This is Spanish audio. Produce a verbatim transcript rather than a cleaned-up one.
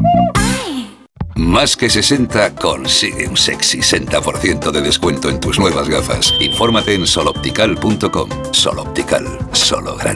Más que sesenta consigue un sexy sesenta por ciento de descuento en tus nuevas gafas. Infórmate en sol optical punto com. Sol Optical, solo gran